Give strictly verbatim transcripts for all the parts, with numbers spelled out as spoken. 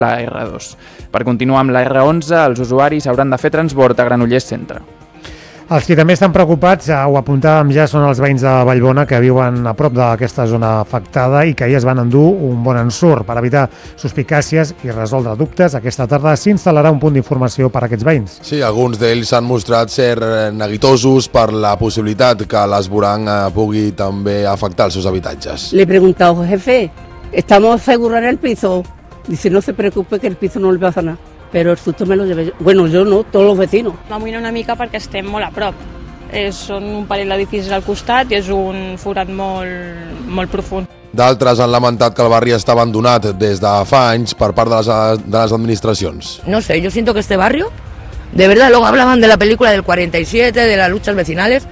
la erre dos. Per continuar amb la erre onze, els usuaris hauran de fer transbord a Granollers Centre. Els qui també estan preocupats, ho apuntàvem ja, són els veïns de Vallbona que viuen a prop d'aquesta zona afectada i que ahir es van endur un bon ensurt. Per evitar suspicàcies i resoldre dubtes, aquesta tarda s'instal·larà un punt d'informació per a aquests veïns. Sí, alguns d'ells s'han mostrat ser neguitosos per la possibilitat que l'esborang pugui també afectar els seus habitatges. Le he preguntado, jefe, ¿estamos seguros en el piso? Dice, no se preocupe que el piso no le pasa nada. Pero el susto me lo llevé yo. Bueno, yo no, todos los vecinos. M'amoïna una mica perquè estem molt a prop. És, són un parell d'edificis al costat i és un forat molt, molt profund. D'altres han lamentat que el barri està abandonat des de fa anys per part de les, de les administracions. No sé, yo siento que este barrio, de verdad, luego hablaban de la película del cuarenta y siete, de las luchas vecinales.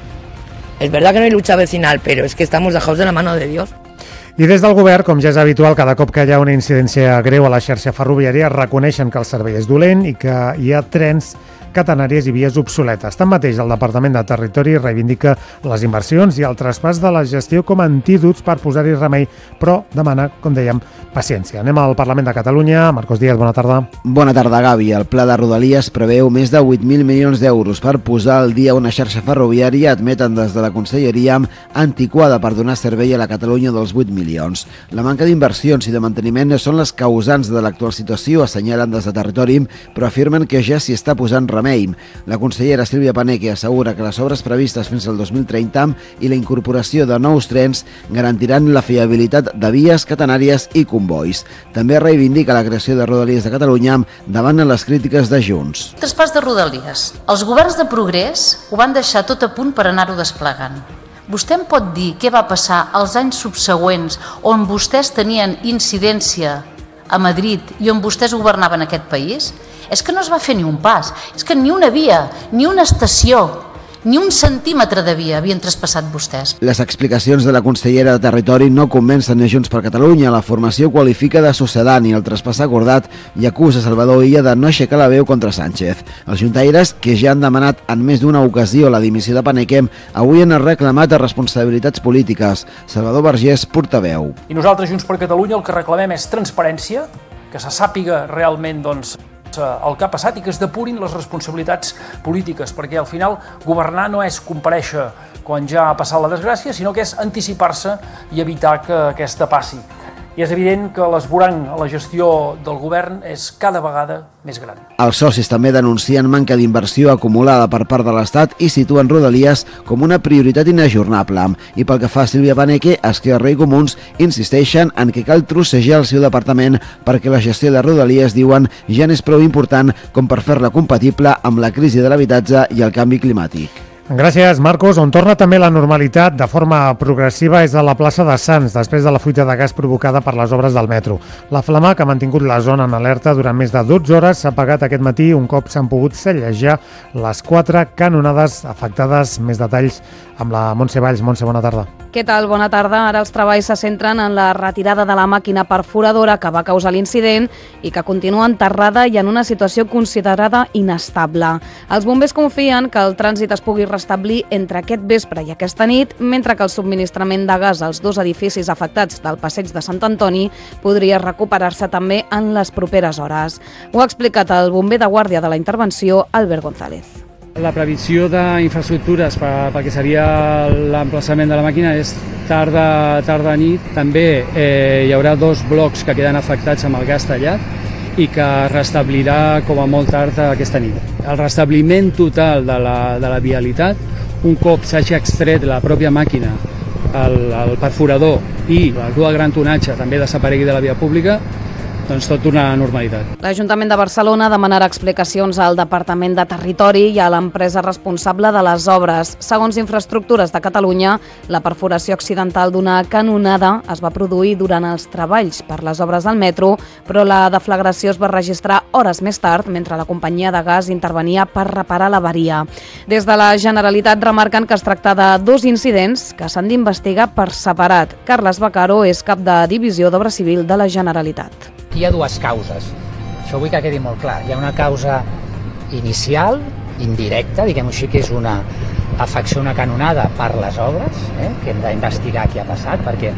Es verdad que no hay lucha vecinal, pero es que estamos dejados de la mano de Dios. I des del govern, com ja és habitual, cada cop que hi ha una incidència greu a la xarxa ferroviària, reconeixen que el servei és dolent i que hi ha trens catenàries i vies obsoletes. Tanmateix, el Departament de Territori reivindica les inversions i el traspàs de la gestió com a antídots per posar-hi remei, però demana, com dèiem, paciència. Anem al Parlament de Catalunya. Marcos Díaz, bona tarda. Bona tarda, Gavi. El Pla de Rodalies preveu més de vuit mil milions d'euros per posar al dia una xarxa ferroviària, admeten des de la Conselleria, antiquada per donar servei a la Catalunya dels vuit milions. La manca d'inversions i de manteniment són les causants de l'actual situació, assenyalen des de Territori, però afirmen que ja s'hi està posant remei. La consellera Sílvia Paneque assegura que les obres previstes fins al dos mil trenta i la incorporació de nous trens garantiran la fiabilitat de vies catenàries i convois. També reivindica la creació de Rodalies de Catalunya davant les crítiques de Junts. Traspàs de Rodalies. Els governs de progrés ho van deixar tot a punt per anar-ho desplegant. Vostè em pot dir què va passar als anys subsegüents on vostès tenien incidència a Madrid i on vostès governaven aquest país? És que no es va fer ni un pas, és que ni una via, ni una estació, ni un centímetre de via havien traspassat vostès. Les explicacions de la consellera de Territori no convencen a Junts per Catalunya. La formació qualifica de sucedani el traspàs acordat i acusa Salvador Illa de no aixecar la veu contra Sánchez. Els juntaires, que ja han demanat en més d'una ocasió la dimissió de Paneque, avui han reclamat responsabilitats polítiques. Salvador Vergés, portaveu. I nosaltres, Junts per Catalunya, el que reclamem és transparència, que se sàpiga realment, doncs, el que ha passat i que es depurin les responsabilitats polítiques, perquè al final governar no és comparèixer quan ja ha passat la desgràcia, sinó que és anticipar-se i evitar que aquesta passi. I és evident que l'esborang a la gestió del govern és cada vegada més gran. Els socis també denuncien manca d'inversió acumulada per part de l'Estat i situen Rodalies com una prioritat inajornable. I pel que fa a Sílvia Paneque, Esquerra i Comuns insisteixen en que cal trossejar el seu departament perquè la gestió de Rodalies, diuen, ja n'és prou important com per fer-la compatible amb la crisi de l'habitatge i el canvi climàtic. Gràcies, Marcos. On torna també la normalitat de forma progressiva és a la plaça de Sants, després de la fuita de gas provocada per les obres del metro. La flama, que ha mantingut la zona en alerta durant més de dotze hores, s'ha apagat aquest matí un cop s'han pogut sellejar les quatre canonades afectades. Més detalls amb la Montse Valls. Montse, bona tarda. Què tal? Bona tarda. Ara els treballs se centren en la retirada de la màquina perforadora que va causar l'incident i que continua enterrada i en una situació considerada inestable. Els bombers confien que el trànsit es pugui restablir entre aquest vespre i aquesta nit, mentre que el subministrament de gas als dos edificis afectats del passeig de Sant Antoni podria recuperar-se també en les properes hores. Ho ha explicat el bomber de guàrdia de la intervenció, Albert González. La previsió d'infraestructures pel que seria l'emplaçament de la màquina és tarda, tarda nit. També eh, hi haurà dos blocs que queden afectats amb el gas tallat i que es restablirà com a molt tard aquesta nit. El restabliment total de la, de la vialitat, un cop s'hagi extret la pròpia màquina, el, el perforador i el dur de gran tonatge també desaparegui de la via pública, doncs tot una normalitat. L'Ajuntament de Barcelona demanarà explicacions al Departament de Territori i a l'empresa responsable de les obres. Segons Infraestructures de Catalunya, la perforació accidental d'una canonada es va produir durant els treballs per les obres del metro, però la deflagració es va registrar hores més tard mentre la companyia de gas intervenia per reparar l'averia. Des de la Generalitat remarquen que es tracta de dos incidents que s'han d'investigar per separat. Carles Becaro és cap de Divisió d'Obra Civil de la Generalitat. Hi ha dues causes, això vull que quedi molt clar. Hi ha una causa inicial, indirecta, diguem-ho així, que és una afecció, una canonada per les obres, eh? que hem d'investigar què ha passat, perquè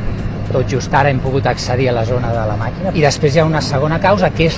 tot just ara hem pogut accedir a la zona de la màquina. I després hi ha una segona causa, que és